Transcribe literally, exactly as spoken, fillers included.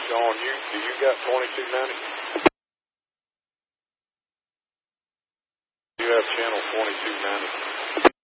Sean, you do you got twenty-two ninety? You have channel twenty-two ninety.